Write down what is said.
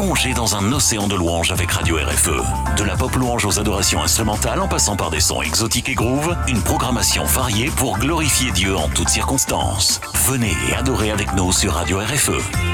plongez dans un océan de louanges avec Radio RFE. De la pop louange aux adorations instrumentales en passant par des sons exotiques et groove, une programmation variée pour glorifier Dieu en toutes circonstances. Venez et adorez avec nous sur Radio RFE.